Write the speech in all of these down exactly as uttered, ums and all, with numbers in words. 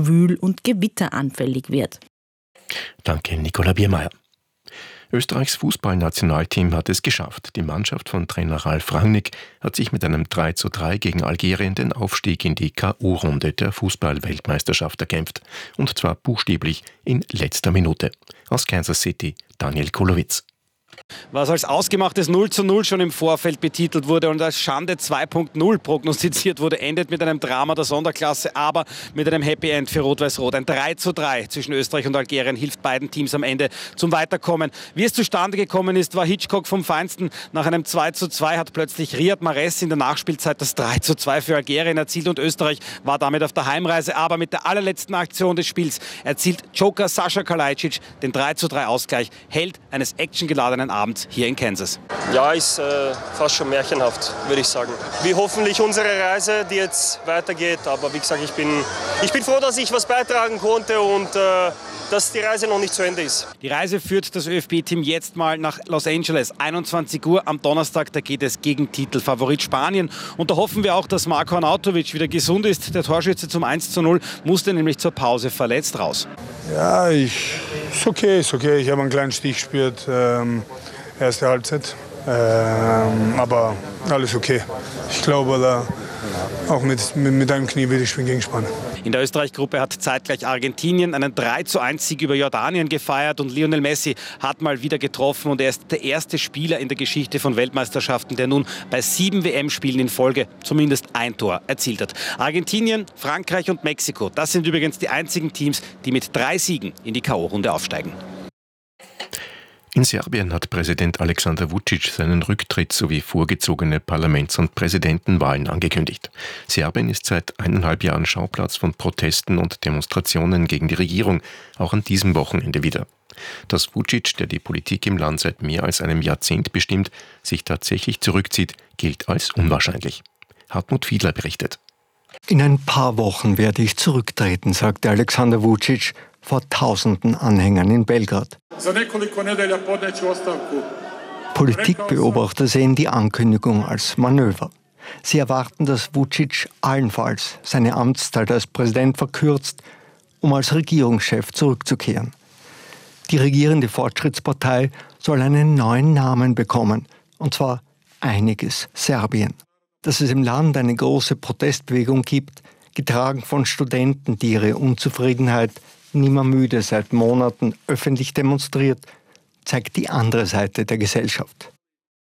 wühl- und gewitteranfällig wird. Danke, Nicola Biermeier. Österreichs Fußballnationalteam hat es geschafft. Die Mannschaft von Trainer Ralf Rangnick hat sich mit einem drei zu drei gegen Algerien den Aufstieg in die K O-Runde der Fußball-Weltmeisterschaft erkämpft. Und zwar buchstäblich in letzter Minute. Aus Kansas City, Daniel Kulowitz. Was als ausgemachtes null zu null schon im Vorfeld betitelt wurde und als Schande zwei Punkt null prognostiziert wurde, endet mit einem Drama der Sonderklasse, aber mit einem Happy End für Rot-Weiß-Rot. Ein drei zu drei zwischen Österreich und Algerien hilft beiden Teams am Ende zum Weiterkommen. Wie es zustande gekommen ist, war Hitchcock vom Feinsten. Nach einem zwei zu zwei hat plötzlich Riyad Mahrez in der Nachspielzeit das drei zu zwei für Algerien erzielt und Österreich war damit auf der Heimreise. Aber mit der allerletzten Aktion des Spiels erzielt Joker Sascha Kalajdzic den drei zu drei Ausgleich, Held eines actiongeladenen Abends hier in Kansas. Ja, ist äh, fast schon märchenhaft, würde ich sagen. Wie hoffentlich unsere Reise, die jetzt weitergeht. Aber wie gesagt, ich bin, ich bin froh, dass ich was beitragen konnte und äh, dass die Reise noch nicht zu Ende ist. Die Reise führt das ÖFB-Team jetzt mal nach Los Angeles. einundzwanzig Uhr am Donnerstag, da geht es gegen Titelfavorit Spanien. Und da hoffen wir auch, dass Marko Arnautovic wieder gesund ist. Der Torschütze zum eins zu null musste nämlich zur Pause verletzt raus. Ja, ich, ist okay, ist okay. Ich habe einen kleinen Stich gespürt. Ähm, erste Halbzeit. Ähm, aber alles okay. Ich glaube, da auch mit, mit, mit einem Knie will ich spielen gegen Spanien. In der Österreich-Gruppe hat zeitgleich Argentinien einen drei zu eins Sieg über Jordanien gefeiert und Lionel Messi hat mal wieder getroffen und er ist der erste Spieler in der Geschichte von Weltmeisterschaften, der nun bei sieben W M-Spielen in Folge zumindest ein Tor erzielt hat. Argentinien, Frankreich und Mexiko, das sind übrigens die einzigen Teams, die mit drei Siegen in die K O-Runde aufsteigen. In Serbien hat Präsident Aleksandar Vučić seinen Rücktritt sowie vorgezogene Parlaments- und Präsidentenwahlen angekündigt. Serbien ist seit eineinhalb Jahren Schauplatz von Protesten und Demonstrationen gegen die Regierung, auch an diesem Wochenende wieder. Dass Vučić, der die Politik im Land seit mehr als einem Jahrzehnt bestimmt, sich tatsächlich zurückzieht, gilt als unwahrscheinlich. Hartmut Fiedler berichtet. In ein paar Wochen werde ich zurücktreten, sagte Aleksandar Vučić vor tausenden Anhängern in Belgrad. Politikbeobachter sehen die Ankündigung als Manöver. Sie erwarten, dass Vučić allenfalls seine Amtszeit als Präsident verkürzt, um als Regierungschef zurückzukehren. Die regierende Fortschrittspartei soll einen neuen Namen bekommen, und zwar Einiges Serbien. Dass es im Land eine große Protestbewegung gibt, getragen von Studenten, die ihre Unzufriedenheit nimmer müde seit Monaten öffentlich demonstriert, zeigt die andere Seite der Gesellschaft.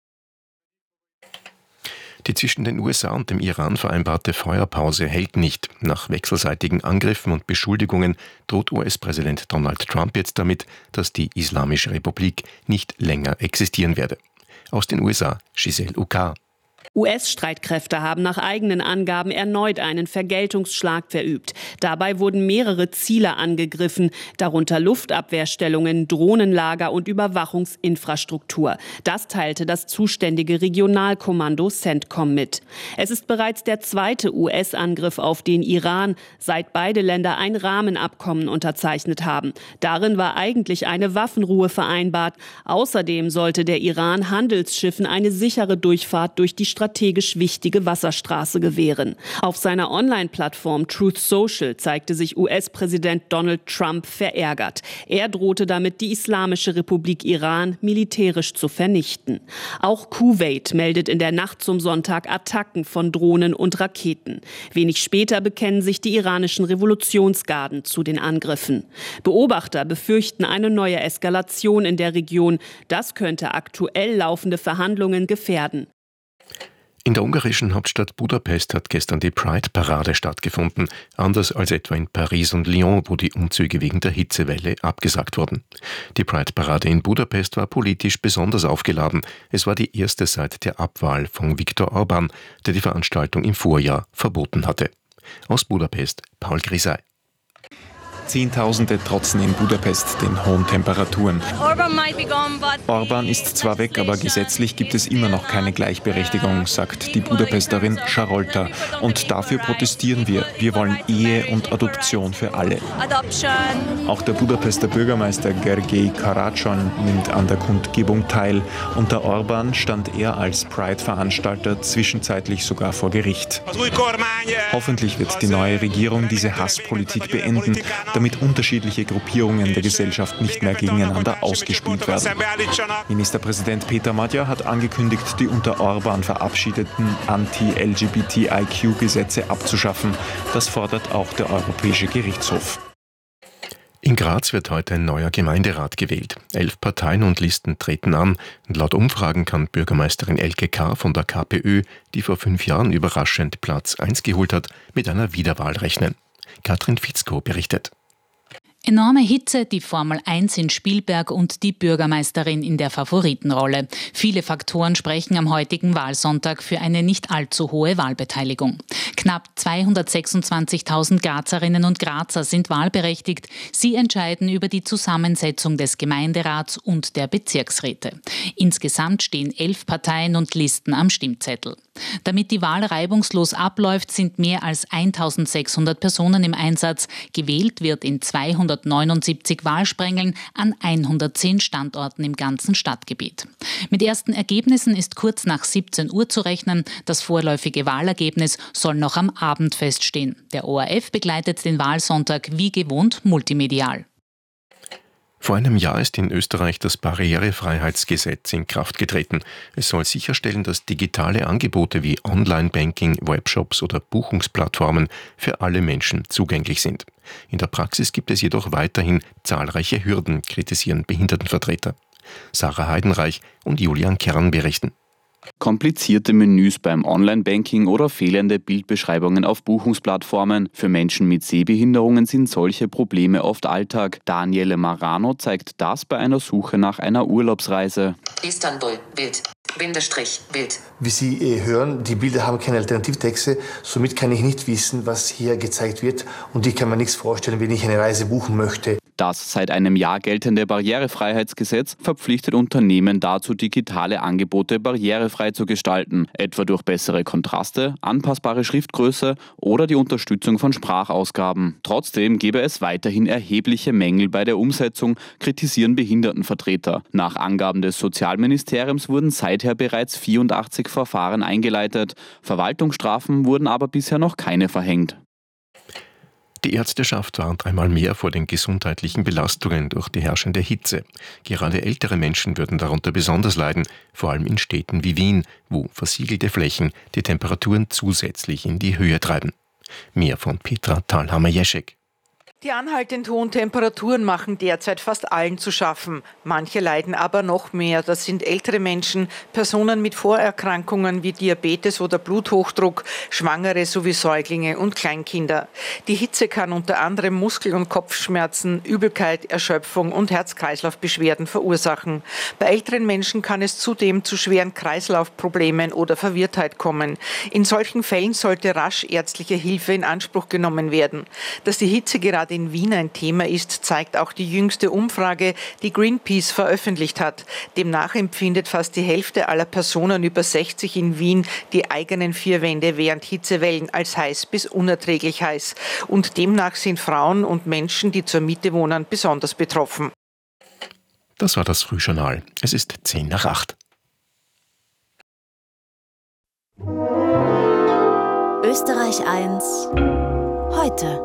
Die zwischen den U S A und dem Iran vereinbarte Feuerpause hält nicht. Nach wechselseitigen Angriffen und Beschuldigungen droht U S-Präsident Donald Trump jetzt damit, dass die Islamische Republik nicht länger existieren werde. Aus den U S A, Giselle Ucar. U S-Streitkräfte haben nach eigenen Angaben erneut einen Vergeltungsschlag verübt. Dabei wurden mehrere Ziele angegriffen, darunter Luftabwehrstellungen, Drohnenlager und Überwachungsinfrastruktur. Das teilte das zuständige Regionalkommando CENTCOM mit. Es ist bereits der zweite U S-Angriff auf den Iran, seit beide Länder ein Rahmenabkommen unterzeichnet haben. Darin war eigentlich eine Waffenruhe vereinbart. Außerdem sollte der Iran Handelsschiffen eine sichere Durchfahrt durch die strategisch wichtige Wasserstraße gewähren. Auf seiner Online-Plattform Truth Social zeigte sich U S-Präsident Donald Trump verärgert. Er drohte damit, die Islamische Republik Iran militärisch zu vernichten. Auch Kuwait meldet in der Nacht zum Sonntag Attacken von Drohnen und Raketen. Wenig später bekennen sich die iranischen Revolutionsgarden zu den Angriffen. Beobachter befürchten eine neue Eskalation in der Region. Das könnte aktuell laufende Verhandlungen gefährden. In der ungarischen Hauptstadt Budapest hat gestern die Pride-Parade stattgefunden, anders als etwa in Paris und Lyon, wo die Umzüge wegen der Hitzewelle abgesagt wurden. Die Pride-Parade in Budapest war politisch besonders aufgeladen. Es war die erste seit der Abwahl von Viktor Orbán, der die Veranstaltung im Vorjahr verboten hatte. Aus Budapest, Paul Grisey. Zehntausende trotzen in Budapest den hohen Temperaturen. Orbán ist zwar weg, aber gesetzlich gibt es immer noch keine Gleichberechtigung, sagt die Budapesterin Zsarolta. Und dafür protestieren wir. Wir wollen Ehe und Adoption für alle. Auch der Budapester Bürgermeister Gergely Karácsony nimmt an der Kundgebung teil. Unter Orbán stand er als Pride-Veranstalter zwischenzeitlich sogar vor Gericht. Hoffentlich wird die neue Regierung diese Hasspolitik beenden, damit unterschiedliche Gruppierungen der Gesellschaft nicht mehr gegeneinander ausgespielt werden. Ministerpräsident Peter Magyar hat angekündigt, die unter Orbán verabschiedeten Anti-L G B T I Q-Gesetze abzuschaffen. Das fordert auch der Europäische Gerichtshof. In Graz wird heute ein neuer Gemeinderat gewählt. Elf Parteien und Listen treten an. Und laut Umfragen kann Bürgermeisterin Elke K. von der KPÖ, die vor fünf Jahren überraschend Platz eins geholt hat, mit einer Wiederwahl rechnen. Katrin Fitzko berichtet. Enorme Hitze, die Formel eins in Spielberg und die Bürgermeisterin in der Favoritenrolle. Viele Faktoren sprechen am heutigen Wahlsonntag für eine nicht allzu hohe Wahlbeteiligung. Knapp zweihundertsechsundzwanzigtausend Grazerinnen und Grazer sind wahlberechtigt. Sie entscheiden über die Zusammensetzung des Gemeinderats und der Bezirksräte. Insgesamt stehen elf Parteien und Listen am Stimmzettel. Damit die Wahl reibungslos abläuft, sind mehr als eintausendsechshundert Personen im Einsatz. Gewählt wird in zweihundertneunundsiebzig Wahlsprengeln an hundertzehn Standorten im ganzen Stadtgebiet. Mit ersten Ergebnissen ist kurz nach siebzehn Uhr zu rechnen. Das vorläufige Wahlergebnis soll noch am Abend feststehen. Der O R F begleitet den Wahlsonntag wie gewohnt multimedial. Vor einem Jahr ist in Österreich das Barrierefreiheitsgesetz in Kraft getreten. Es soll sicherstellen, dass digitale Angebote wie Online-Banking, Webshops oder Buchungsplattformen für alle Menschen zugänglich sind. In der Praxis gibt es jedoch weiterhin zahlreiche Hürden, kritisieren Behindertenvertreter. Sarah Heidenreich und Julian Kern berichten. Komplizierte Menüs beim Online-Banking oder fehlende Bildbeschreibungen auf Buchungsplattformen. Für Menschen mit Sehbehinderungen sind solche Probleme oft Alltag. Daniele Marano zeigt das bei einer Suche nach einer Urlaubsreise. Istanbul, Bild, Bindestrich, Bild. Wie Sie äh, hören, die Bilder haben keine Alternativtexte, somit kann ich nicht wissen, was hier gezeigt wird und ich kann mir nichts vorstellen, wenn ich eine Reise buchen möchte. Das seit einem Jahr geltende Barrierefreiheitsgesetz verpflichtet Unternehmen dazu, digitale Angebote barrierefrei zu gestalten, etwa durch bessere Kontraste, anpassbare Schriftgröße oder die Unterstützung von Sprachausgaben. Trotzdem gäbe es weiterhin erhebliche Mängel bei der Umsetzung, kritisieren Behindertenvertreter. Nach Angaben des Sozialministeriums wurden seither bereits vierundachtzig Verfahren eingeleitet. Verwaltungsstrafen wurden aber bisher noch keine verhängt. Die Ärzteschaft warnt einmal mehr vor den gesundheitlichen Belastungen durch die herrschende Hitze. Gerade ältere Menschen würden darunter besonders leiden, vor allem in Städten wie Wien, wo versiegelte Flächen die Temperaturen zusätzlich in die Höhe treiben. Mehr von Petra Thalhammer-Jeschek. Die anhaltend hohen Temperaturen machen derzeit fast allen zu schaffen. Manche leiden aber noch mehr. Das sind ältere Menschen, Personen mit Vorerkrankungen wie Diabetes oder Bluthochdruck, Schwangere sowie Säuglinge und Kleinkinder. Die Hitze kann unter anderem Muskel- und Kopfschmerzen, Übelkeit, Erschöpfung und Herz-Kreislauf-Beschwerden verursachen. Bei älteren Menschen kann es zudem zu schweren Kreislaufproblemen oder Verwirrtheit kommen. In solchen Fällen sollte rasch ärztliche Hilfe in Anspruch genommen werden. Dass die Hitze gerade in Wien ein Thema ist, zeigt auch die jüngste Umfrage, die Greenpeace veröffentlicht hat. Demnach empfindet fast die Hälfte aller Personen über sechzig in Wien die eigenen vier Wände während Hitzewellen als heiß bis unerträglich heiß. Und demnach sind Frauen und Menschen, die zur Miete wohnen, besonders betroffen. Das war das Frühjournal. Es ist zehn nach acht. Österreich eins. Heute.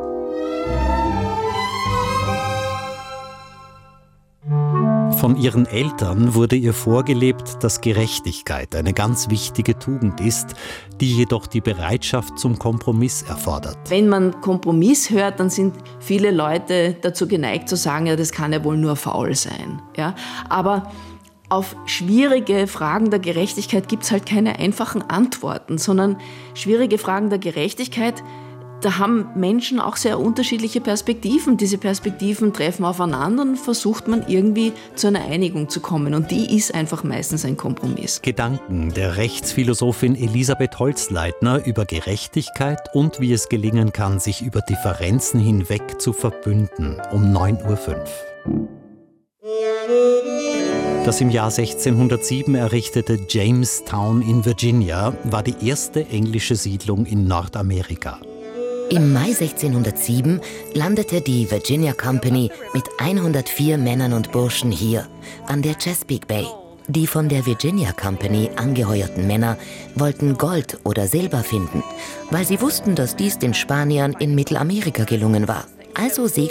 Von ihren Eltern wurde ihr vorgelebt, dass Gerechtigkeit eine ganz wichtige Tugend ist, die jedoch die Bereitschaft zum Kompromiss erfordert. Wenn man Kompromiss hört, dann sind viele Leute dazu geneigt zu sagen, ja, das kann ja wohl nur faul sein. Ja? Aber auf schwierige Fragen der Gerechtigkeit gibt es halt keine einfachen Antworten, sondern schwierige Fragen der Gerechtigkeit, da haben Menschen auch sehr unterschiedliche Perspektiven. Diese Perspektiven treffen aufeinander und versucht man irgendwie zu einer Einigung zu kommen. Und die ist einfach meistens ein Kompromiss. Gedanken der Rechtsphilosophin Elisabeth Holzleitner über Gerechtigkeit und wie es gelingen kann, sich über Differenzen hinweg zu verbünden. Um neun Uhr fünf. Das im Jahr sechzehnhundertsieben errichtete Jamestown in Virginia war die erste englische Siedlung in Nordamerika. Im Mai sechzehnhundertsieben landete die Virginia Company mit hundertvier Männern und Burschen hier, an der Chesapeake Bay. Die von der Virginia Company angeheuerten Männer wollten Gold oder Silber finden, weil sie wussten, dass dies den Spaniern in Mittelamerika gelungen war. Also segelten